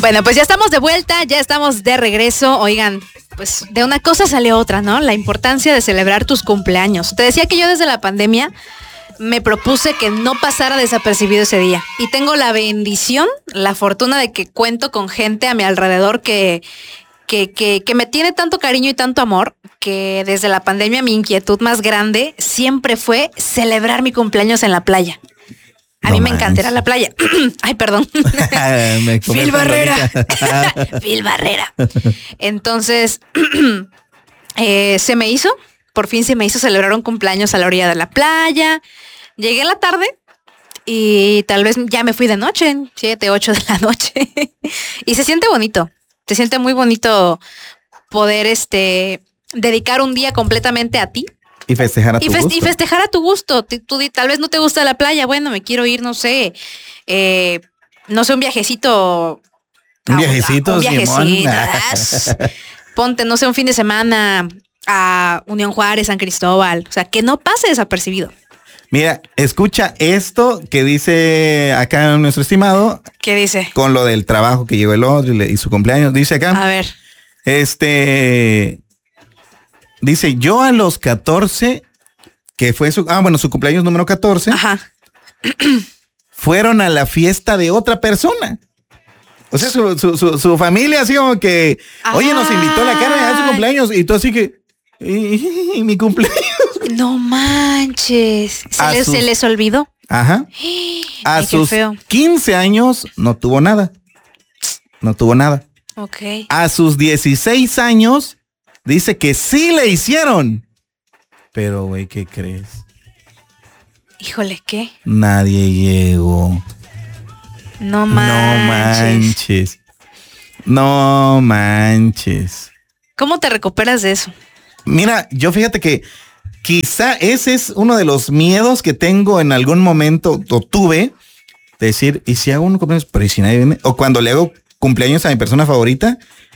Bueno, pues ya estamos de vuelta, ya estamos de regreso. Oigan, pues de una cosa sale otra, ¿no? La importancia de celebrar tus cumpleaños. Te decía que yo desde la pandemia me propuse que no pasara desapercibido ese día. Y tengo la bendición, la fortuna de que cuento con gente a mi alrededor que me tiene tanto cariño y tanto amor, que desde la pandemia mi inquietud más grande siempre fue celebrar mi cumpleaños en la playa. A mí me encanta ir a la playa. Ay, perdón. Phil Barrera. Phil Barrera. Entonces, por fin se me hizo celebrar un cumpleaños a la orilla de la playa. Llegué en la tarde y tal vez ya me fui de noche, 7, 8 de la noche. Y se siente bonito. Se siente muy bonito poder dedicar un día completamente a ti. Y festejar a tu gusto. Y festejar a tu gusto. Tú tal vez no te gusta la playa. Bueno, me quiero ir, no sé, un viajecito. Un viajecito. Ponte, no sé, un fin de semana a Unión Juárez, San Cristóbal. O sea, que no pase desapercibido. Mira, escucha esto que dice acá nuestro estimado. ¿Qué dice? Con lo del trabajo que llegó el otro y su cumpleaños. Dice acá. A ver. Dice, yo a los 14, que fue su cumpleaños número 14. Ajá. Fueron a la fiesta de otra persona. O sea, su familia así como que, oye, nos invitó a la Carmen a su cumpleaños. Y tú así que, ¿y mi cumpleaños? No manches. ¿Se les olvidó? Ajá. A sus 15 años no tuvo nada. No tuvo nada. Ok. A sus 16 años dice que sí le hicieron. Pero, güey, ¿qué crees? Híjole, ¿qué? Nadie llegó. No manches. No manches. ¿Cómo te recuperas de eso? Mira, yo fíjate que quizá ese es uno de los miedos que tengo en algún momento, o tuve, de decir, ¿y si hago un cumpleaños? Pero ¿y si nadie viene? O cuando le hago cumpleaños a mi persona favorita,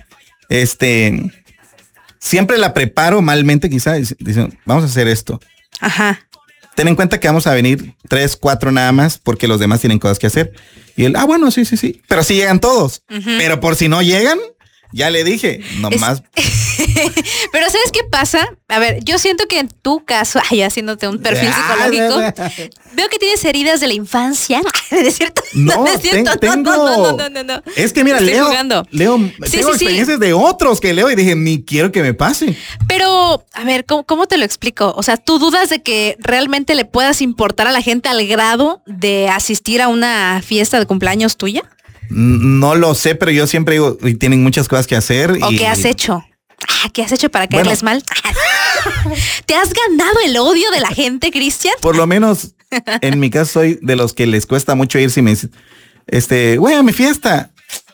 siempre la preparo malmente, quizá, dicen, vamos a hacer esto. Ajá. Ten en cuenta que vamos a venir 3, 4 nada más, porque los demás tienen cosas que hacer. Y él, bueno, sí. Pero sí llegan todos. Uh-huh. Pero por si no llegan, ya le dije, nomás. Pero ¿sabes qué pasa? A ver, yo siento que en tu caso, haciéndote un perfil psicológico, veo que tienes heridas de la infancia. ¿Es cierto? No. Es que mira, leo tengo experiencias de otros que leo y dije, ni quiero que me pase. Pero, a ver, ¿cómo te lo explico? O sea, ¿tú dudas de que realmente le puedas importar a la gente al grado de asistir a una fiesta de cumpleaños tuya? No lo sé, pero yo siempre digo, y tienen muchas cosas que hacer. ¿O qué has hecho? ¿Qué has hecho para caerles mal? ¿Te has ganado el odio de la gente, Cristian? Por lo menos, en mi caso, soy de los que les cuesta mucho ir si me dicen, güey, a mi fiesta.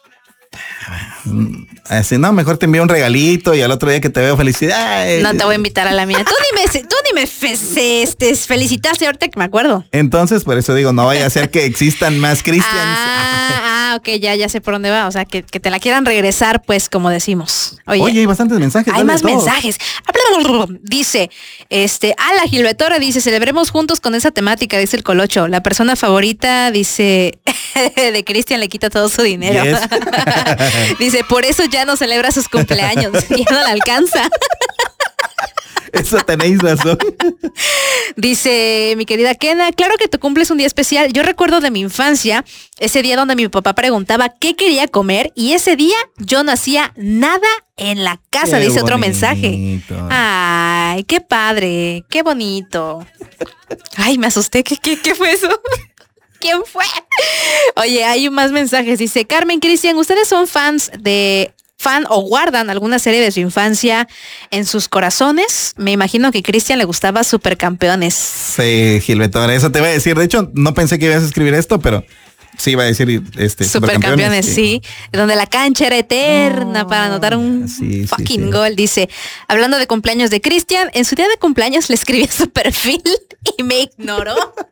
Así, no, mejor te envío un regalito y al otro día que te veo felicidad. No te voy a invitar a la mía. Tú ni me felicitaste ahorita que me acuerdo. Entonces, por eso digo, no vaya a ser que existan más Cristians. Ok, ya sé por dónde va. O sea, que te la quieran regresar, pues, como decimos. Oye, hay bastantes mensajes. Hay más mensajes. Dice, la Gilbertora dice, celebremos juntos con esa temática, dice el Colocho. La persona favorita, dice, de Cristian le quita todo su dinero. Yes. Dice, por eso ya no celebra sus cumpleaños, ya no le alcanza. Eso tenéis razón. Dice mi querida Kena, claro que tu cumple es un día especial. Yo recuerdo de mi infancia, ese día donde mi papá preguntaba qué quería comer y ese día yo no hacía nada en la casa, dice bonito. Otro mensaje. Ay, qué padre, qué bonito. Ay, me asusté, ¿qué fue eso? ¿Quién fue? Oye, hay más mensajes. Dice, Carmen, Cristian, ¿ustedes son fan o guardan alguna serie de su infancia en sus corazones? Me imagino que a Cristian le gustaba Supercampeones. Sí, Gilberto, eso te iba a decir. De hecho, no pensé que ibas a escribir esto, pero sí iba a decir Supercampeones, sí. Donde la cancha era eterna para anotar un fucking gol. Dice, hablando de cumpleaños de Cristian, en su día de cumpleaños le escribí a su perfil y me ignoró.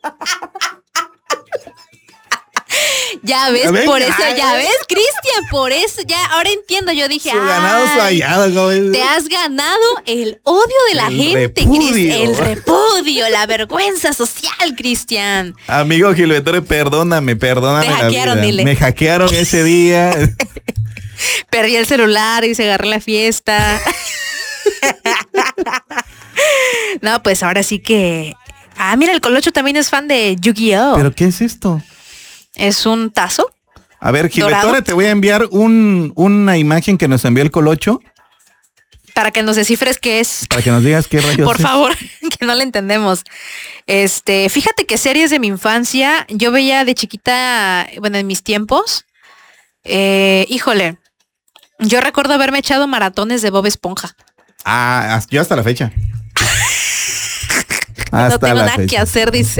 Ya ves, por eso, ya ves, Cristian, por eso, ya, ahora entiendo, yo dije, te has ganado el odio de la gente, Cristian, el repudio, la vergüenza social, Cristian. Amigo Gilberto, perdóname. Te hackearon, dile. Me hackearon ese día. Perdí el celular y se agarré la fiesta. No, pues ahora sí que... mira, el Colocho también es fan de Yu-Gi-Oh. ¿Pero qué es esto? ¿Es un tazo? A ver, Gilbertone, te voy a enviar una imagen que nos envió el Colocho. Para que nos descifres qué es. Para que nos digas qué rayos Por favor, que no le entendemos. Fíjate que series de mi infancia, yo veía de chiquita, bueno, en mis tiempos, híjole, yo recuerdo haberme echado maratones de Bob Esponja. Yo hasta la fecha. No tengo nada que hacer, dice.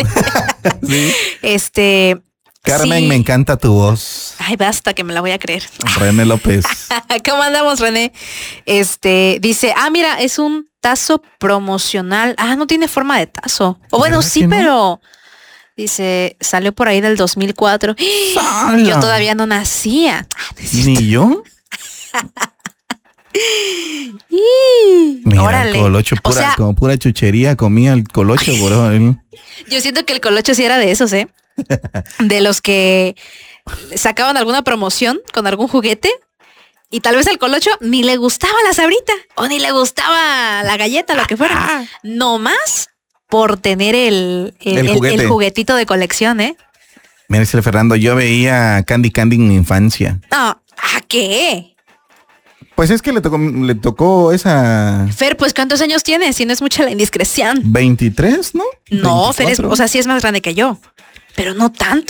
Sí. Carmen, sí. Me encanta tu voz. Ay, basta, que me la voy a creer. René López. ¿Cómo andamos, René? Dice, mira, es un tazo promocional. No tiene forma de tazo. O bueno, sí, pero... Dice, salió por ahí del 2004. ¡Sala! Yo todavía no nacía. ¿Ni yo? Mira, órale. El Colocho, como pura chuchería comía el Colocho, bro. Yo siento que el Colocho sí era de esos, de los que sacaban alguna promoción con algún juguete y tal vez al Colocho ni le gustaba la sabrita o ni le gustaba la galleta, lo que fuera. No más por tener el juguetito de colección, Mira, dice Fernando, yo veía Candy en mi infancia. No, ¿qué? Pues es que le tocó esa... Fer, pues ¿cuántos años tiene? Si no es mucha la indiscreción. 23, ¿no? No, 24. Fer sí es más grande que yo. Pero no tanto.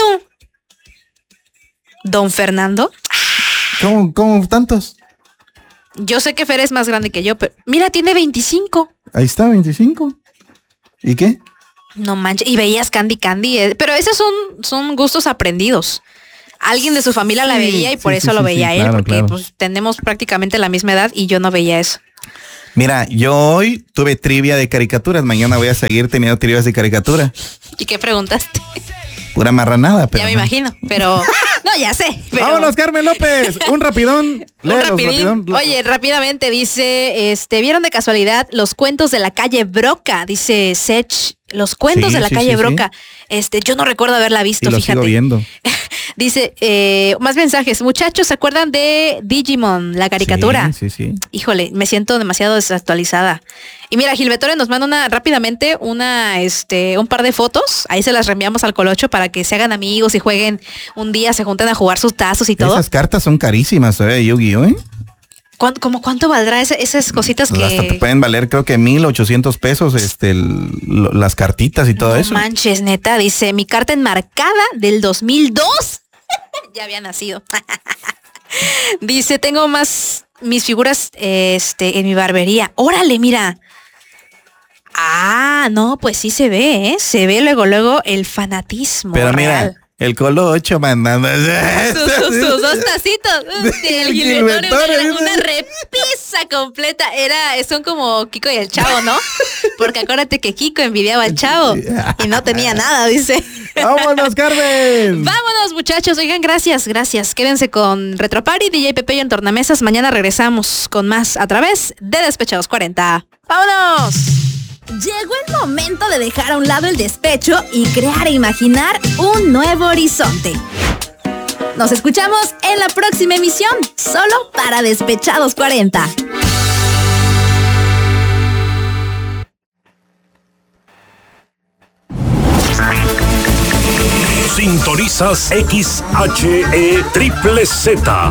¿Don Fernando? ¿Cómo tantos? Yo sé que Fer es más grande que yo, pero mira, tiene 25. Ahí está, 25. ¿Y qué? No manches, y veías Candy, pero esos son gustos aprendidos. Alguien de su familia la veía y por eso lo veía él, claro, porque pues tenemos prácticamente la misma edad y yo no veía eso. Mira, yo hoy tuve trivia de caricaturas, mañana voy a seguir teniendo trivias de caricatura. ¿Y qué preguntaste? Pura marranada, pero... Ya me imagino, pero... No, ya sé, pero... ¡Vámonos, Carmen López! Un rapidón. Rapidín. Oye, rápidamente dice, ¿vieron de casualidad los cuentos de la calle Broca? Dice Sech, los cuentos de la calle Broca. Yo no recuerdo haberla visto, fíjate. Sigo viendo. Dice, más mensajes. Muchachos, ¿se acuerdan de Digimon, la caricatura? Sí. Híjole, me siento demasiado desactualizada. Y mira, Gilbertone nos manda rápidamente un par de fotos. Ahí se las reenviamos al Colocho para que se hagan amigos y jueguen un día, se junten a jugar sus tazos y todo. Esas cartas son carísimas, Yu-Gi-Oh, ¿Cuánto valdrá esas cositas que...? Hasta te pueden valer, creo que 1,800 pesos, las cartitas y todo eso. No manches, neta, dice, mi carta enmarcada del 2002. Ya había nacido. Dice, tengo mis figuras, en mi barbería. Órale, mira. No, pues sí se ve, Se ve luego el fanatismo. Pero real. Mira, el Colocho mandando sus dos tacitos. El Gilbertone, una repisa completa. Son como Kiko y el Chavo, ¿no? Porque acuérdate que Kiko envidiaba al Chavo y no tenía nada, dice. ¡Vámonos, Carmen! Vámonos, muchachos. Oigan, gracias. Quédense con Retropari, DJ Pepe y en Tornamesas. Mañana regresamos con más a través de Despechados 40. ¡Vámonos! Llegó el momento de dejar a un lado el despecho y crear e imaginar un nuevo horizonte. Nos escuchamos en la próxima emisión, solo para Despechados 40. Sintonizas XHE Triple Z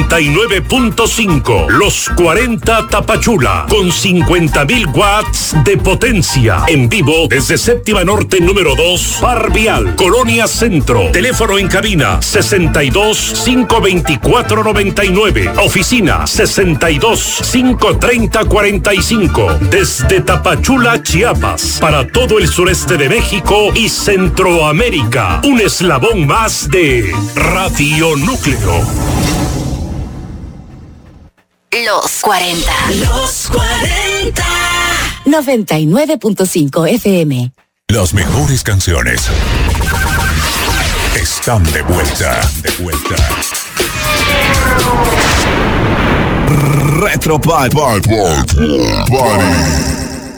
99.5 Los 40 Tapachula con 50,000 watts de potencia en vivo desde Séptima Norte número 2 Parvial, Colonia Centro. Teléfono en cabina 62 524 99. Oficina 62 530 45. Desde Tapachula, Chiapas, para todo el sureste de México y Centroamérica. Un eslabón más de Radio Núcleo. Los 40. Los 40. 99.5 FM. Las mejores canciones están de vuelta. Retro Party.